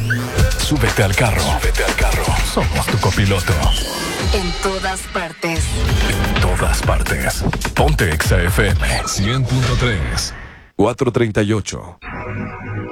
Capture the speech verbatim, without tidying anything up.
Súbete al carro. Súbete al carro. Somos tu copiloto. En todas partes. En todas partes. Ponte Exa F M cien punto tres. cuatro treinta y ocho.